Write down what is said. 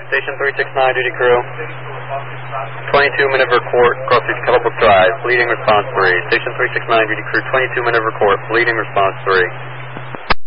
Station 369, duty crew. 22 Maneuver Court, crossing Kettlebrook Drive, bleeding response 3. Station 369, duty crew, 22 Maneuver Court, bleeding response 3.